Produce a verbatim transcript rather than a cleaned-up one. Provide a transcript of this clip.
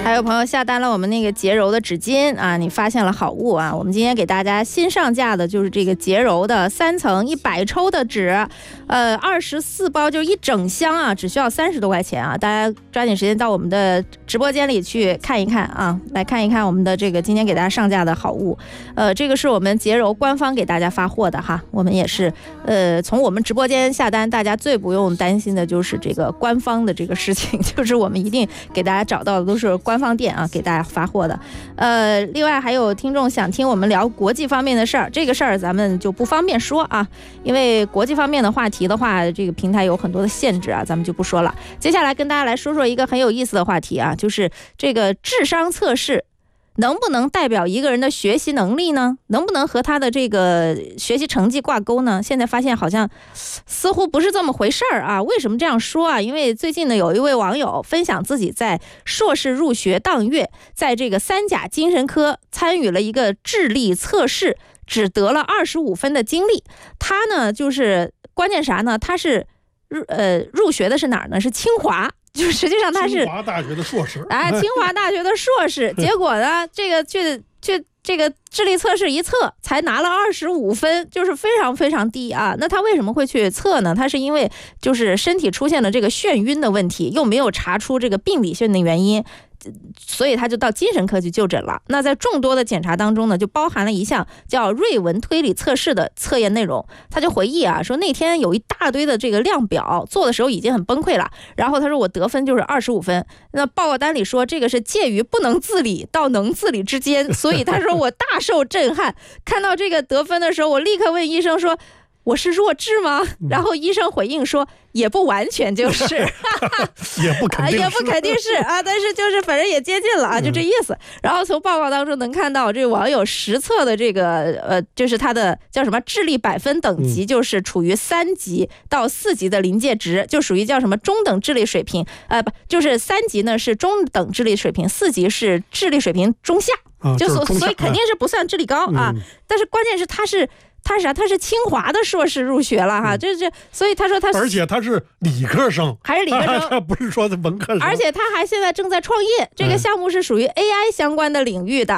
还有朋友下单了我们那个洁柔的纸巾啊，你发现了好物啊！我们今天给大家新上架的就是这个洁柔的三层一百抽的纸，呃，二十四包就一整箱啊，只需要三十多块钱啊！大家抓紧时间到我们的直播间里去看一看啊，来看一看我们的这个今天给大家上架的好物。呃，这个是我们洁柔官方给大家发货的哈，我们也是呃从我们直播间下单，大家最不用担心的就是这个官方的这个事情，就是我们一定给大家找到的都是官方店啊，给大家发货的。呃，另外还有听众想听我们聊国际方面的事儿，这个事儿咱们就不方便说啊，因为国际方面的话题的话，这个平台有很多的限制啊，咱们就不说了。接下来跟大家来说说一个很有意思的话题啊，就是这个智商测试能不能代表一个人的学习能力呢？能不能和他的这个学习成绩挂钩呢？现在发现好像似乎不是这么回事儿啊。为什么这样说啊？因为最近呢，有一位网友分享自己在硕士入学当月，在这个三甲精神科参与了一个智力测试，只得了二十五分的经历。他呢，就是关键啥呢？他是入呃入学的是哪儿呢？是清华。就实际上他是清华大学的硕士， 哎，清华大学的硕士，结果呢，这个去去这个智力测试一测，才拿了二十五分，就是非常非常低啊。那他为什么会去测呢？他是因为就是身体出现了这个眩晕的问题，又没有查出这个病理性的原因，所以他就到精神科去就诊了。那在众多的检查当中呢，就包含了一项叫瑞文推理测试的测验内容。他就回忆啊，说那天有一大堆的这个量表，做的时候已经很崩溃了。然后他说我得分就是二十五分，那报告单里说这个是介于不能自理到能自理之间，所以他说我大受震撼。看到这个得分的时候，我立刻问医生说，我是弱智吗？然后医生回应说也不完全就是也不肯定是、 啊、也不肯定是啊，但是就是反正也接近了啊，就这意思。然后从报告当中能看到，这个网友实测的这个呃，就是他的叫什么智力百分等级，就是处于三级到四级的临界值，就属于叫什么中等智力水平，呃，不，就是三级呢是中等智力水平，四级是智力水平中下， 啊、 就所所以肯定是不算智力高啊。嗯、但是关键是他是。他是啥？他是清华的硕士入学了哈，这这，所以他说他， 而且他是理科生， 还是理科生， 他不是说的文科生， 而且他还现在正在创业，这个项目是属于 A I 相关的领域的。